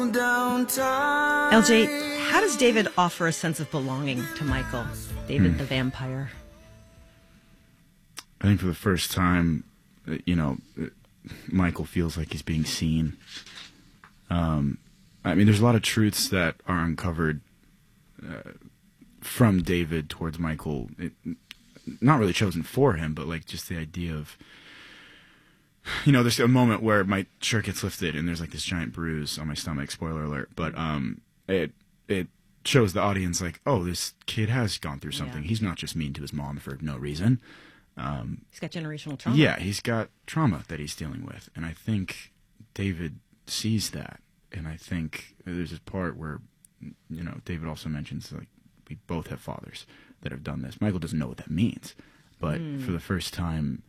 LJ, how does David offer a sense of belonging to Michael, David the vampire? I think for the first time, Michael feels like he's being seen. I mean, there's a lot of truths that are uncovered from David towards Michael. Not really chosen for him, but like just the idea of, there's a moment where my shirt gets lifted and there's like this giant bruise on my stomach. Spoiler alert! But it shows the audience like, oh, this kid has gone through something. Yeah. He's not just mean to his mom for no reason. He's got generational trauma. Yeah, he's got trauma that he's dealing with, and I think David sees that. And I think there's this part where, David also mentions like we both have fathers that have done this. Michael doesn't know what that means, but for the first time,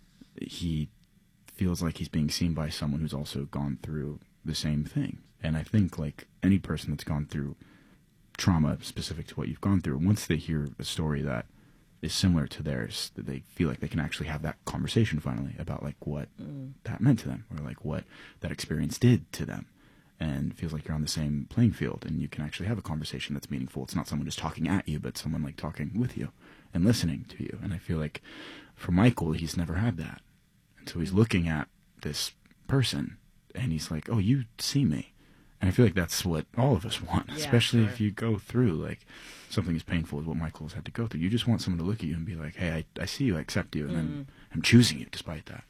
he feels like he's being seen by someone who's also gone through the same thing. And I think like any person that's gone through trauma specific to what you've gone through, once they hear a story that is similar to theirs, that they feel like they can actually have that conversation finally about like what that meant to them, or like what that experience did to them, and feels like you're on the same playing field and you can actually have a conversation that's meaningful. It's not someone just talking at you, but someone like talking with you and listening to you. And I feel like for Michael, he's never had that. And so he's looking at this person and he's like, oh, you see me. And I feel like that's what all of us want, especially if you go through like something as painful as what Michael has had to go through. You just want someone to look at you and be like, hey, I see you, I accept you, and then I'm choosing you despite that.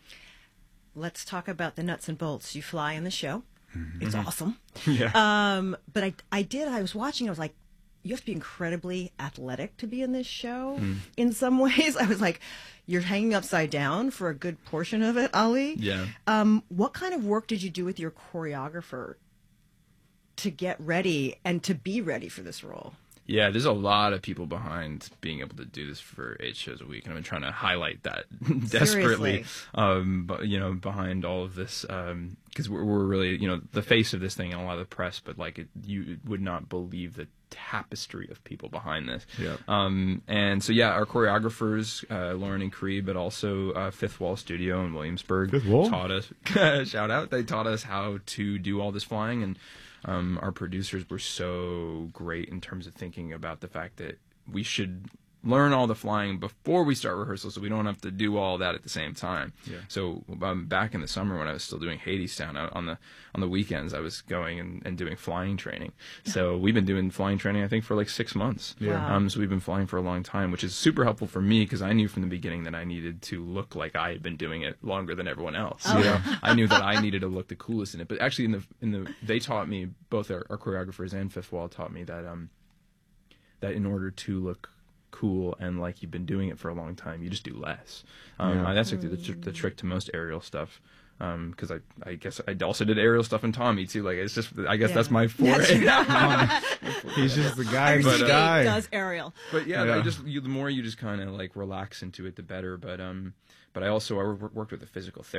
Let's talk about the nuts and bolts. You fly in the show. It's awesome. Yeah. But I was watching, I was like, you have to be incredibly athletic to be in this show in some ways. I was like, you're hanging upside down for a good portion of it, Ali. Yeah. What kind of work did you do with your choreographer to get ready and to be ready for this role? Yeah, there's a lot of people behind being able to do this for 8 shows a week, and I've been trying to highlight that desperately. But behind all of this, because we're really the face of this thing and a lot of the press, but like you would not believe the tapestry of people behind this. Yeah. And so our choreographers, Lauren and Cree, but also Fifth Wall Studio in Williamsburg, Fifth Wall? taught us shout out. They taught us how to do all this flying, and our producers were so great in terms of thinking about the fact that we should learn all the flying before we start rehearsal so we don't have to do all that at the same time. Yeah. So back in the summer when I was still doing Hadestown, on the weekends I was going and doing flying training. So we've been doing flying training I think for like 6 months. Yeah. Wow. So we've been flying for a long time, which is super helpful for me because I knew from the beginning that I needed to look like I had been doing it longer than everyone else. I knew that I needed to look the coolest in it. But actually they taught me, both our choreographers and Fifth Wall taught me that that in order to look cool and like you've been doing it for a long time, you just do less. That's like the trick to most aerial stuff. Because I guess I also did aerial stuff in Tommy too. Like it's just that's my foray. He's just the guy. He does aerial. But the more you just kind of like relax into it, the better. But I worked with a physical therapist.